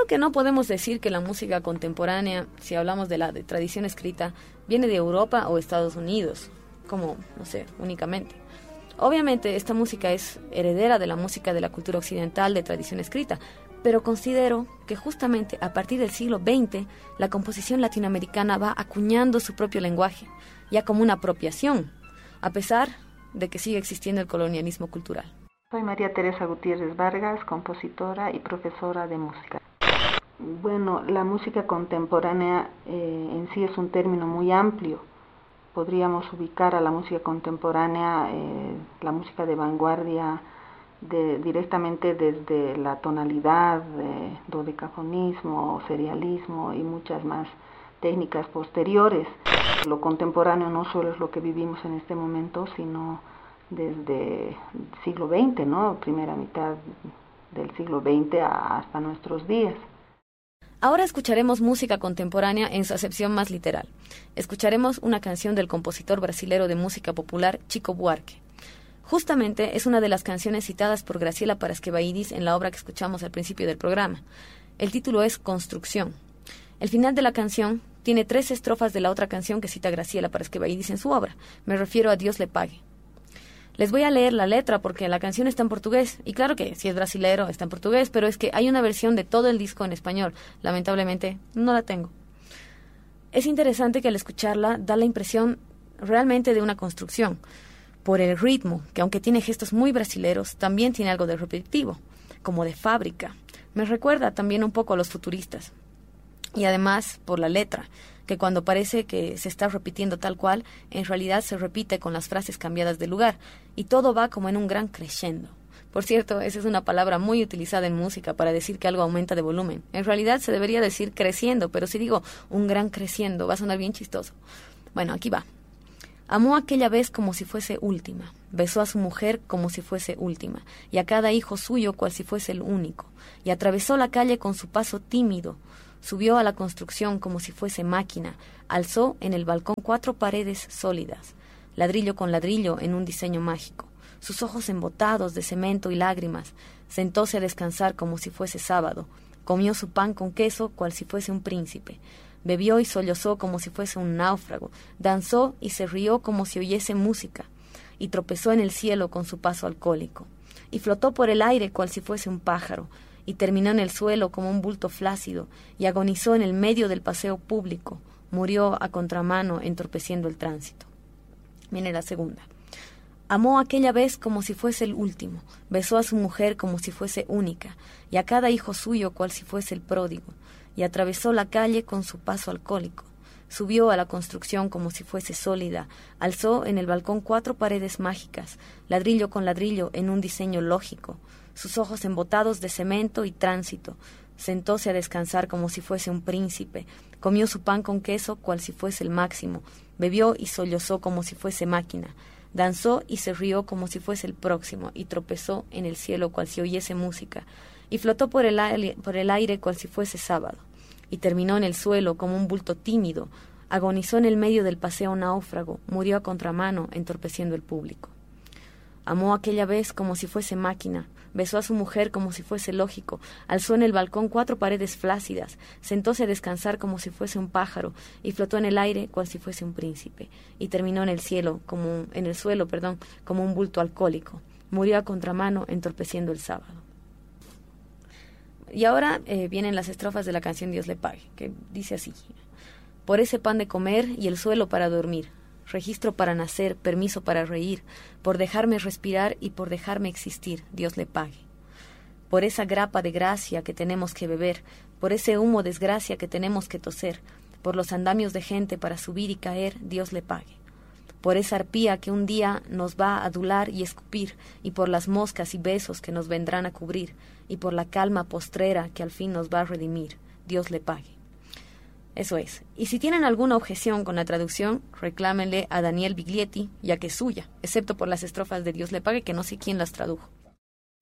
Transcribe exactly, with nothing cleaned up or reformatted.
que no podemos decir que la música contemporánea, si hablamos de la de tradición escrita, viene de Europa o Estados Unidos, como, no sé, únicamente. Obviamente esta música es heredera de la música de la cultura occidental de tradición escrita, pero considero que justamente a partir del siglo veinte la composición latinoamericana va acuñando su propio lenguaje, ya como una apropiación, a pesar de que sigue existiendo el colonialismo cultural. Soy María Teresa Gutiérrez Vargas, compositora y profesora de música. Bueno, la música contemporánea eh, en sí es un término muy amplio. Podríamos ubicar a la música contemporánea, eh, la música de vanguardia, de, directamente desde la tonalidad, eh, dodecafonismo, serialismo y muchas más técnicas posteriores. Lo contemporáneo no solo es lo que vivimos en este momento, sino desde el siglo veinte, ¿no? Primera mitad del siglo veinte hasta nuestros días. Ahora escucharemos música contemporánea en su acepción más literal. Escucharemos una canción del compositor brasilero de música popular Chico Buarque. Justamente es una de las canciones citadas por Graciela Parasquevaidis en la obra que escuchamos al principio del programa. El título es Construcción. El final de la canción tiene tres estrofas de la otra canción que cita Graciela Parasquevaidis en su obra. Me refiero a Dios le pague. Les voy a leer la letra porque la canción está en portugués, y claro que si es brasilero está en portugués, pero es que hay una versión de todo el disco en español. Lamentablemente no la tengo. Es interesante que al escucharla da la impresión realmente de una construcción, por el ritmo, que aunque tiene gestos muy brasileros, también tiene algo de repetitivo, como de fábrica. Me recuerda también un poco a los futuristas. Y además por la letra, que cuando parece que se está repitiendo tal cual, en realidad se repite con las frases cambiadas de lugar, y todo va como en un gran crescendo. Por cierto, esa es una palabra muy utilizada en música para decir que algo aumenta de volumen. En realidad se debería decir creciendo, pero si digo un gran creciendo, va a sonar bien chistoso. Bueno, aquí va. Amó aquella vez como si fuese última, besó a su mujer como si fuese última, y a cada hijo suyo cual si fuese el único, y atravesó la calle con su paso tímido, subió a la construcción como si fuese máquina, alzó en el balcón cuatro paredes sólidas, ladrillo con ladrillo en un diseño mágico, sus ojos embotados de cemento y lágrimas, sentóse a descansar como si fuese sábado, comió su pan con queso cual si fuese un príncipe, bebió y sollozó como si fuese un náufrago, danzó y se rió como si oyese música, y tropezó en el cielo con su paso alcohólico, y flotó por el aire cual si fuese un pájaro, y terminó en el suelo como un bulto flácido, y agonizó en el medio del paseo público, murió a contramano entorpeciendo el tránsito. Viene la segunda. Amó aquella vez como si fuese el último, besó a su mujer como si fuese única, y a cada hijo suyo cual si fuese el pródigo, y atravesó la calle con su paso alcohólico, subió a la construcción como si fuese sólida, alzó en el balcón cuatro paredes mágicas, ladrillo con ladrillo en un diseño lógico, sus ojos embotados de cemento y tránsito, sentóse a descansar como si fuese un príncipe, comió su pan con queso cual si fuese el máximo, bebió y sollozó como si fuese máquina, danzó y se rió como si fuese el próximo, y tropezó en el cielo cual si oyese música, y flotó por el aire, por el aire cual si fuese sábado, y terminó en el suelo como un bulto tímido, agonizó en el medio del paseo náufrago, murió a contramano entorpeciendo el público. Amó aquella vez como si fuese máquina, besó a su mujer como si fuese lógico, alzó en el balcón cuatro paredes flácidas, sentóse a descansar como si fuese un pájaro, y flotó en el aire cual si fuese un príncipe, y terminó en el cielo, como un, en el suelo, perdón, como un bulto alcohólico, murió a contramano entorpeciendo el sábado. Y ahora eh, vienen las estrofas de la canción Dios le pague, que dice así: por ese pan de comer y el suelo para dormir, registro para nacer, permiso para reír, por dejarme respirar y por dejarme existir, Dios le pague. Por esa grapa de gracia que tenemos que beber, por ese humo de desgracia que tenemos que toser, por los andamios de gente para subir y caer, Dios le pague. Por esa arpía que un día nos va a adular y escupir, y por las moscas y besos que nos vendrán a cubrir, y por la calma postrera que al fin nos va a redimir, Dios le pague. Eso es. Y si tienen alguna objeción con la traducción, reclámenle a Daniel Biglietti, ya que es suya, excepto por las estrofas de Dios le pague, que no sé quién las tradujo.